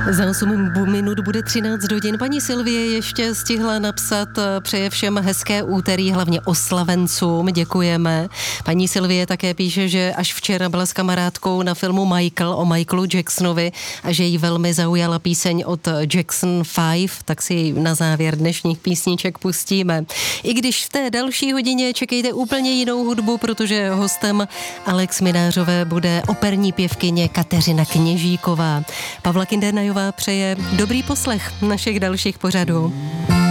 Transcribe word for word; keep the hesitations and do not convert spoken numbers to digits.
Za osm minut bude třináct hodin. Paní Silvie ještě stihla napsat, přeje všem hezké úterý, hlavně oslavencům, děkujeme. Paní Silvie také píše, že až včera byla s kamarádkou na filmu Michael o Michaelu Jacksonovi a že jí velmi zaujala píseň od Jackson pět, tak si ji na závěr dnešních písniček pustíme. I když v té další hodině čekejte úplně jinou hudbu, protože hostem Alex Minářové bude operní pěvkyně Kateřina Kněžíková. Pavla Kindernajová přeje dobrý poslech našich dalších pořadů.